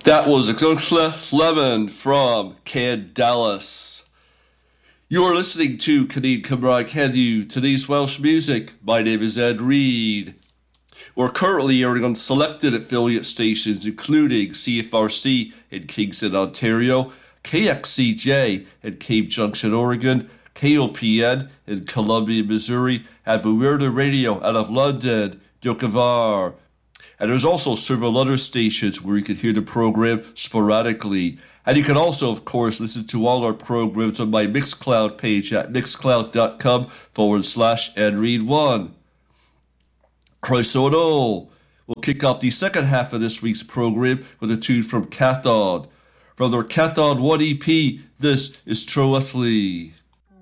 That was Cliff Lemon from Cad Dallas. You are listening to Connect Cymraeg Heddiw, today's Welsh music. My name is Ed Reed. We're currently airing on selected affiliate stations including CFRC in Kingston, Ontario, KXCJ in Cave Junction, Oregon, KOPN in Columbia, Missouri, and Mawirna Radio out of London, Diocavar. And there's also several other stations where you can hear the program sporadically. And you can also, of course, listen to all our programs on my Mixcloud page at mixcloud.com/nread1. Croeso. We'll kick off the second half of this week's program with a tune from Cathod. From their Cathod 1 EP, this is Troasli.